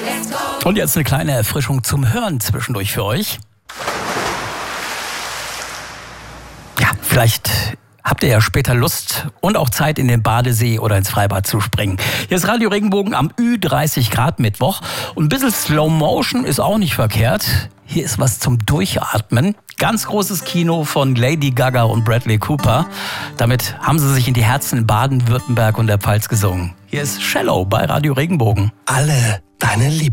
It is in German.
Und jetzt eine kleine Erfrischung zum Hören zwischendurch für euch. Ja, vielleicht habt ihr ja später Lust und auch Zeit, in den Badesee oder ins Freibad zu springen. Hier ist Radio Regenbogen am Ü30 Grad Mittwoch. Und ein bisschen Slow Motion ist auch nicht verkehrt. Hier ist was zum Durchatmen. Ganz großes Kino von Lady Gaga und Bradley Cooper. Damit haben sie sich in die Herzen in Baden-Württemberg und der Pfalz gesungen. Hier ist Shallow bei Radio Regenbogen. Alle deine Liebe.